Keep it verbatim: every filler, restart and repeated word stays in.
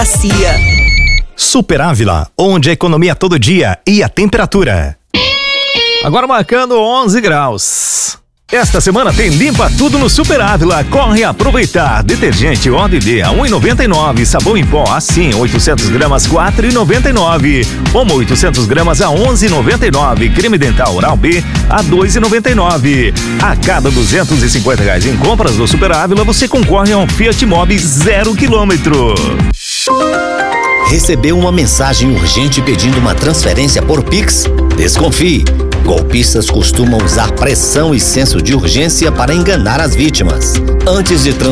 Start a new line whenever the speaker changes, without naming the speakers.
Super Ávila, onde a economia todo dia e a temperatura.
Agora marcando onze graus. Esta semana tem Limpa Tudo no Super Ávila. Corre aproveitar. Detergente O D D a um real e noventa e nove. Sabão em pó assim, oitocentos gramas, quatro reais e noventa e nove. Omo oitocentos gramas a onze reais e noventa e nove. Creme dental Oral B a dois reais e noventa e nove. A cada duzentos e cinquenta reais em compras do Super Ávila, você concorre a um Fiat Mobi zero quilômetro.
Recebeu uma mensagem urgente pedindo uma transferência por Pix? Desconfie. Golpistas costumam usar pressão e senso de urgência para enganar as vítimas. Antes de transferir